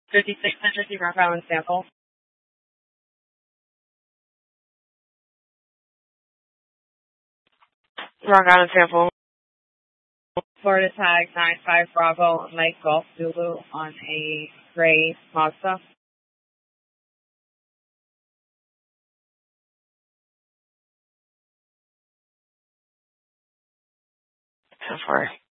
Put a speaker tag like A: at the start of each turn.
A: 5650 Rock Island sample. Rock Island sample. Florida tag 95 Bravo Mike Golf Zulu on a gray Mazda. So far.